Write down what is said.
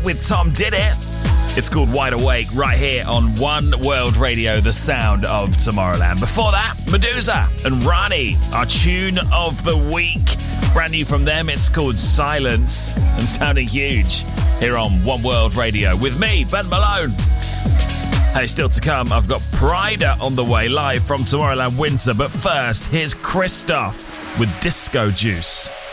with Tom Did It. It's called Wide Awake right here on One World Radio, the sound of Tomorrowland. Before that, Medusa and Rani, our tune of the week. Brand new from them, it's called Silence and sounding huge here on One World Radio with me, Ben Malone. Hey, still to come, I've got Pryda on the way live from Tomorrowland Winter. But first, here's Christoph with Disco Juice.